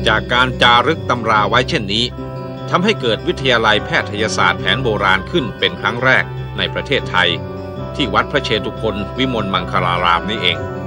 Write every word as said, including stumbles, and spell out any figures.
จากการจารึกตำราไว้เช่นนี้ทำให้เกิดวิทยาลัยแพทยศาสตร์แผนโบราณขึ้นเป็นครั้งแรกในประเทศไทยที่วัดพระเชตุพนวิมลมังคลารามนี่เอง